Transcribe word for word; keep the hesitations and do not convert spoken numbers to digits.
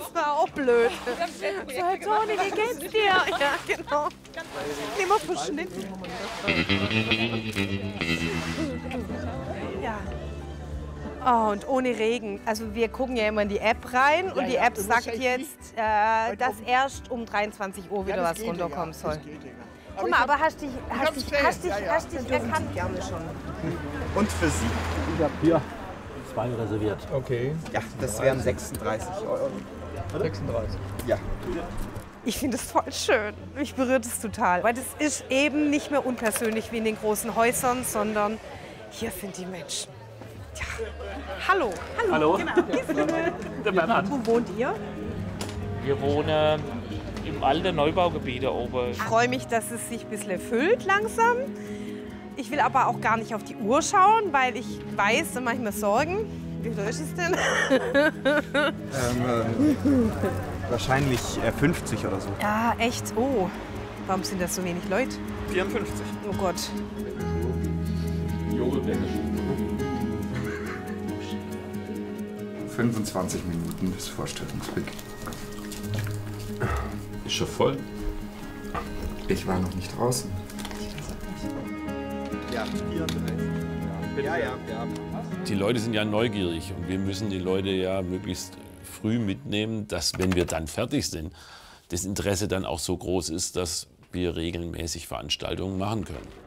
Das war auch blöd. So, Herr Toni, wie geht's dir? Ja, genau. Nehmen wir verschnitten. Ja. Oh, und ohne Regen. Also wir gucken ja immer in die App rein und Ja, die ja, App du musst sagt ja jetzt, äh, dass erst um dreiundzwanzig Uhr wieder Ja, das was geht, runterkommen ja, soll. das geht, ja. Guck ich mal, hab- aber hast dich, hast hab's dich, gesehen, hast dich, ja, ja. hast dich erkannt gerne schon. Und für Sie? Ich habe hier zwei reserviert. Okay, Ja, das wären sechsunddreißig Euro. sechsunddreißig. Ja. Ich finde es voll schön. Mich berührt es total. Weil das ist eben nicht mehr unpersönlich wie in den großen Häusern, sondern hier sind die Menschen. Ja. Hallo. Hallo. Hallo. Genau. Der Bernhard. Wo wohnt ihr? Wir wohnen im alten Neubaugebiet da oben. Ich freue mich, dass es sich ein bisschen füllt langsam. Ich will aber auch gar nicht auf die Uhr schauen, weil ich weiß, dann mache ich mir Sorgen. Wie viel ist es denn? Ähm, äh, wahrscheinlich äh, fünfzig oder so. Ja, echt? Oh, warum sind das so wenig Leute? vierundfünfzig. Oh Gott. fünfundzwanzig Minuten bis Vorstellungsbeginn. Ist schon voll. Ich war noch nicht draußen. Ja, vierunddreißig. Ja, ja, ja. Die Leute sind ja neugierig und wir müssen die Leute ja möglichst früh mitnehmen, dass, wenn wir dann fertig sind, das Interesse dann auch so groß ist, dass wir regelmäßig Veranstaltungen machen können.